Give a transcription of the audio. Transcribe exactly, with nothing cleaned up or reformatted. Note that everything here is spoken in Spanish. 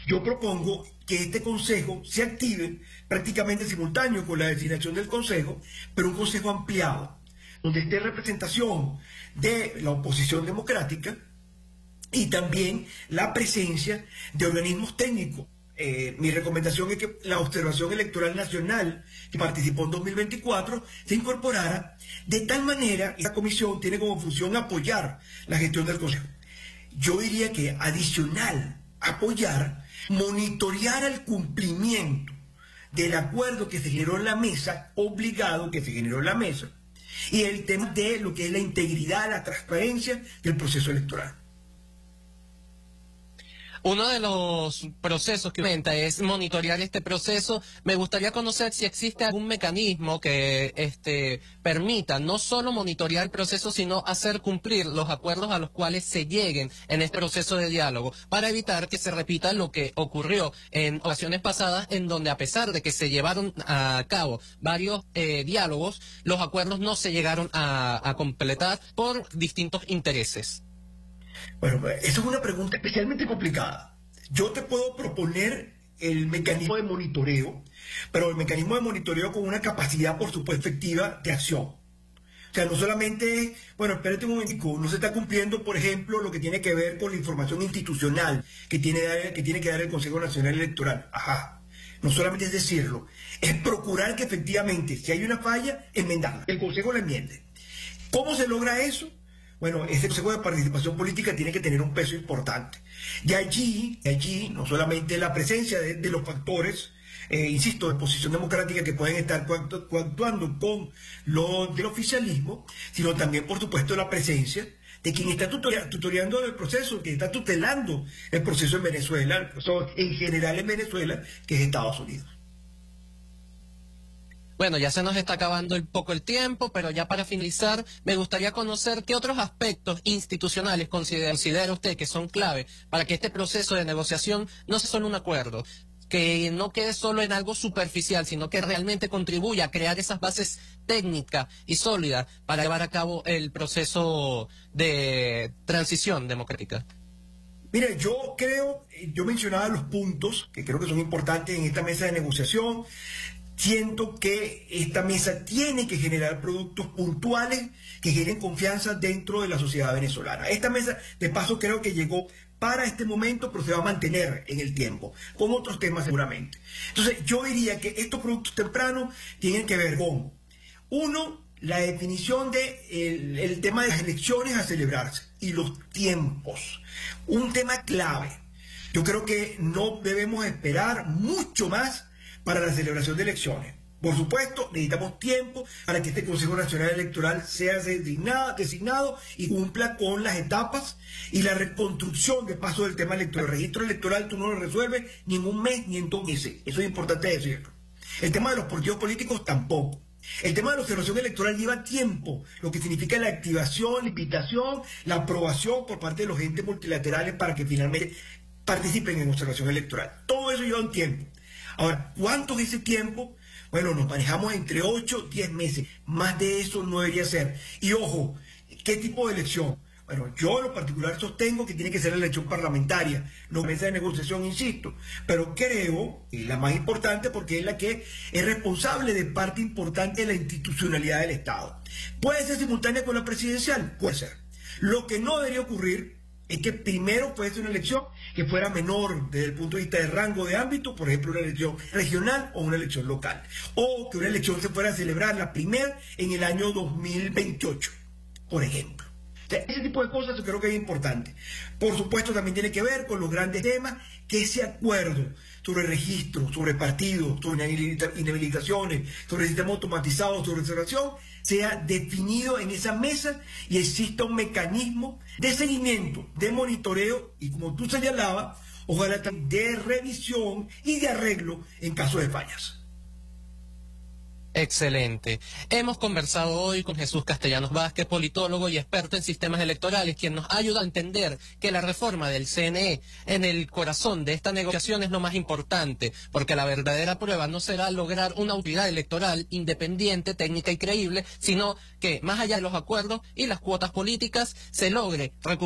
Yo propongo que este consejo se active prácticamente simultáneo con la designación del consejo, pero un consejo ampliado, donde esté representación de la oposición democrática y también la presencia de organismos técnicos. Eh, mi recomendación es que la Observación Electoral Nacional, que participó en dos mil veinticuatro, se incorporara de tal manera, esta comisión tiene como función apoyar la gestión del Consejo. Yo diría que adicional, apoyar, monitorear el cumplimiento del acuerdo que se generó en la mesa, obligado que se generó en la mesa, y el tema de lo que es la integridad, la transparencia del proceso electoral. Uno de los procesos que aumenta es monitorear este proceso. Me gustaría conocer si existe algún mecanismo que este, permita no solo monitorear el proceso, sino hacer cumplir los acuerdos a los cuales se lleguen en este proceso de diálogo, para evitar que se repita lo que ocurrió en ocasiones pasadas, en donde a pesar de que se llevaron a cabo varios eh, diálogos, los acuerdos no se llegaron a, a completar por distintos intereses. Bueno, esa es una pregunta especialmente complicada. Yo te puedo proponer el mecanismo de monitoreo, pero el mecanismo de monitoreo con una capacidad, por supuesto, efectiva de acción. O sea, no solamente, bueno, espérate un momentico, no se está cumpliendo, por ejemplo, lo que tiene que ver con la información institucional que tiene, que tiene que dar el Consejo Nacional Electoral. Ajá. No solamente es decirlo, es procurar que efectivamente, si hay una falla, enmendarla. El Consejo la enmiende. ¿Cómo se logra eso? Bueno, ese Consejo de Participación Política tiene que tener un peso importante. Y allí, de allí no solamente la presencia de, de los factores, eh, insisto, de oposición democrática que pueden estar coactuando con lo del oficialismo, sino también, por supuesto, la presencia de quien está tutoreando el proceso, que está tutelando el proceso en Venezuela, el proceso en general en Venezuela, que es Estados Unidos. Bueno, ya se nos está acabando un poco el tiempo, pero ya para finalizar, me gustaría conocer qué otros aspectos institucionales considera, considera usted que son clave para que este proceso de negociación no sea solo un acuerdo, que no quede solo en algo superficial, sino que realmente contribuya a crear esas bases técnicas y sólidas para llevar a cabo el proceso de transición democrática. Mire, yo creo, yo mencionaba los puntos que creo que son importantes en esta mesa de negociación. Siento que esta mesa tiene que generar productos puntuales que generen confianza dentro de la sociedad venezolana. Esta mesa, de paso, creo que llegó para este momento, pero se va a mantener en el tiempo, con otros temas seguramente. Entonces, yo diría que estos productos tempranos tienen que ver con, uno, la definición de el, el tema de las elecciones a celebrarse y los tiempos. Un tema clave. Yo creo que no debemos esperar mucho más para la celebración de elecciones. Por supuesto, necesitamos tiempo para que este Consejo Nacional Electoral sea designado, designado y cumpla con las etapas y la reconstrucción de paso del tema electoral. El registro electoral tú no lo resuelves ni en un mes ni en dos meses. Eso es importante decirlo. El tema de los partidos políticos tampoco. El tema de la observación electoral lleva tiempo, lo que significa la activación, la invitación, la aprobación por parte de los entes multilaterales para que finalmente participen en observación electoral. Todo eso lleva un tiempo. Ahora, ¿cuánto es ese tiempo? Bueno, nos manejamos entre ocho y diez meses. Más de eso no debería ser. Y ojo, ¿qué tipo de elección? Bueno, yo en lo particular sostengo que tiene que ser la elección parlamentaria, no mesa de negociación, insisto. Pero creo, y la más importante porque es la que es responsable de parte importante de la institucionalidad del Estado. ¿Puede ser simultánea con la presidencial? Puede ser. Lo que no debería ocurrir es que primero fuese una elección que fuera menor desde el punto de vista de rango de ámbito, por ejemplo, una elección regional o una elección local, o que una elección se fuera a celebrar la primera en el año dos mil veintiocho, por ejemplo. O sea, ese tipo de cosas yo creo que es importante. Por supuesto, también tiene que ver con los grandes temas, que ese acuerdo sobre registro, sobre partidos, sobre inhabilitaciones, sobre el sistema automatizado, sobre observación, sea definido en esa mesa y exista un mecanismo de seguimiento, de monitoreo y, como tú señalabas, ojalá también de revisión y de arreglo en caso de fallas. Excelente. Hemos conversado hoy con Jesús Castellanos Vázquez, politólogo y experto en sistemas electorales, quien nos ayuda a entender que la reforma del C N E en el corazón de esta negociación es lo más importante, porque la verdadera prueba no será lograr una autoridad electoral independiente, técnica y creíble, sino que, más allá de los acuerdos y las cuotas políticas, se logre recuperar